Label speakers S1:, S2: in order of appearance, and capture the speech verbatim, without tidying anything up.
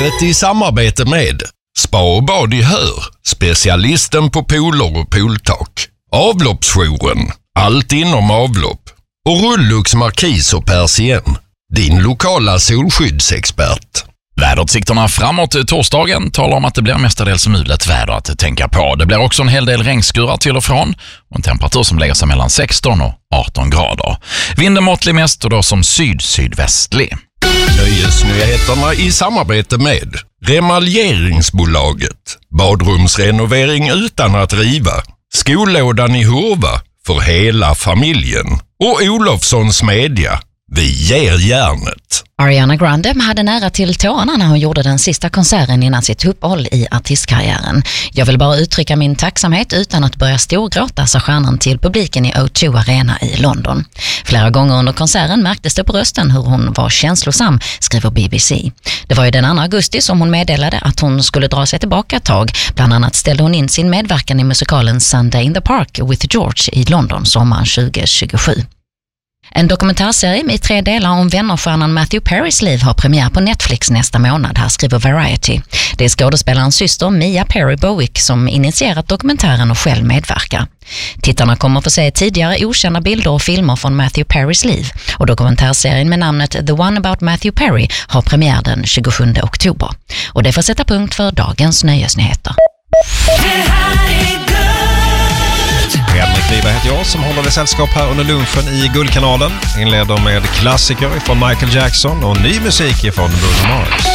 S1: Vädret i samarbete med Spa och bad i Hör, specialisten på pooler och pooltak. Avloppsjouren, allt inom avlopp. Och Rullux Markis och Persien, din lokala solskyddsexpert.
S2: Väderutsikterna framåt torsdagen talar om att det blir mestadels mulet väder att tänka på. Det blir också en hel del regnskurar till och från och en temperatur som lägger sig mellan sexton och arton grader. Vinden måttlig mest och då som syd-sydvästlig.
S1: Nöjesnyheterna i samarbete med Remaljeringsbolaget. Badrumsrenovering utan att riva. Skollådan i Hurva för hela familjen. Och Olofssons media. Vi ger järnet.
S3: Ariana Grande hade nära till tårarna när hon gjorde den sista konserten innan sitt uppehåll i artistkarriären. Jag vill bara uttrycka min tacksamhet utan att börja storgråta, sa stjärnan till publiken i O två Arena i London. Flera gånger under konserten märktes det på rösten hur hon var känslosam, skriver B B C. Det var ju den andra augusti som hon meddelade att hon skulle dra sig tillbaka ett tag. Bland annat ställde hon in sin medverkan i musikalen Sunday in the Park with George i London sommaren tjugo tjugosju. En dokumentärserie med tre delar om vännerstjärnan Matthew Perrys liv har premiär på Netflix nästa månad, här skriver Variety. Det är skådespelarens syster Mia Perry Bowick som initierat dokumentären och själv medverkar. Tittarna kommer få se tidigare okända bilder och filmer från Matthew Perrys liv, och dokumentärserien med namnet The One About Matthew Perry har premiär den tjugosjunde oktober. Och det får sätta punkt för dagens nöjesnyheter.
S4: Henrik Wiberg heter jag som håller det sällskap här under lunchen i Guldkanalen. Inleder med klassiker från Michael Jackson och ny musik från Bruno Mars.